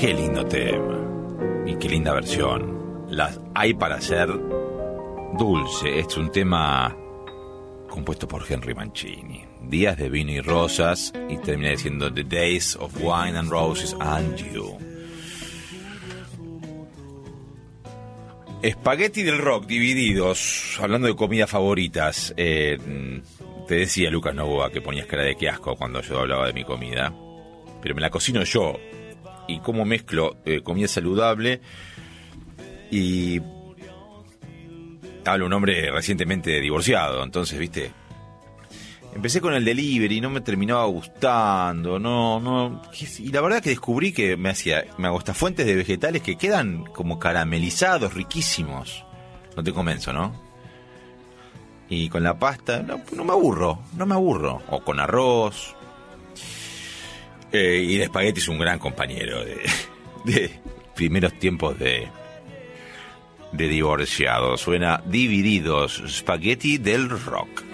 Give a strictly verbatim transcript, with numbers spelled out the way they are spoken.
Qué lindo tema. Y qué linda versión. Las hay para hacer dulce. Es un tema compuesto por Henry Mancini. Días de vino y rosas. Y termina diciendo The Days of Wine and Roses and You. Espagueti del rock, divididos. Hablando de comidas favoritas. Eh, te decía Lucas Novoa que ponías cara de qué asco cuando yo hablaba de mi comida. Pero me la cocino yo. Y cómo mezclo eh, comida saludable. Y hablo un hombre recientemente divorciado. Entonces, viste, empecé con el delivery y no me terminaba gustando. No, no. Y la verdad que descubrí que me hacía, me hago estas fuentes de vegetales que quedan como caramelizados, riquísimos. No te convenzo, ¿no? Y con la pasta, no, no me aburro, no me aburro. O con arroz. Eh, y el espagueti es un gran compañero de, de primeros tiempos de, de divorciado. Suena Divididos, Spaghetti del Rock.